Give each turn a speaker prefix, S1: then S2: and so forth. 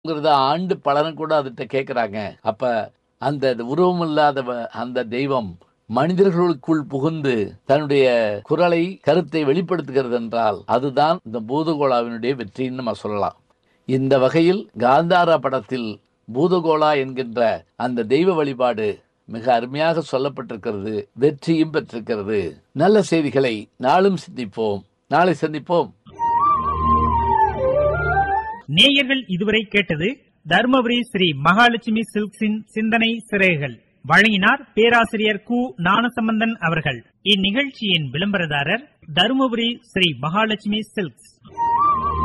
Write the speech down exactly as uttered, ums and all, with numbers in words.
S1: ஆண்டு பலரும் கூட அதுட்ட கேட்கிறாங்க. அப்ப அந்த உருவம் இல்லாத வ- அந்த தெய்வம் மனிதர்களுக்குள் புகுந்து தன்னுடைய குரலை கருத்தை வெளிப்படுத்துகிறது என்றால் அதுதான் இந்த பூதகோளாவினுடைய வெற்றின்னு நம்ம சொல்லலாம். இந்த வகையில் காந்தாரா படத்தில் பூதகோளா என்கின்ற அந்த தெய்வ வழிபாடு மிக அருமையாக சொல்லப்பட்டிருக்கிறது, வெற்றியும் பெற்றிருக்கிறது. நல்ல செய்திகளை நாளும் சிந்திப்போம். நாளை சந்திப்போம்.
S2: நேயர்கள் இதுவரை கேட்டது தர்மபுரி ஸ்ரீ மகாலட்சுமி சில்க்ஸின் சிந்தனை சிறைகள். வழங்கினார் பேராசிரியர் கு ஞானசம்பந்தன் அவர்கள். இந்நிகழ்ச்சியின் விளம்பரதாரர் தர்மபுரி ஸ்ரீ மகாலட்சுமி சில்க்ஸ்.